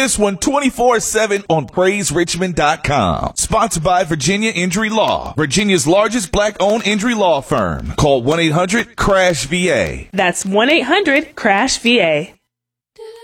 This one 24/7 on PraiseRichmond.com. Sponsored by Virginia Injury Law, Virginia's largest black-owned injury law firm. Call 1-800-CRASH-VA. That's 1-800-CRASH-VA.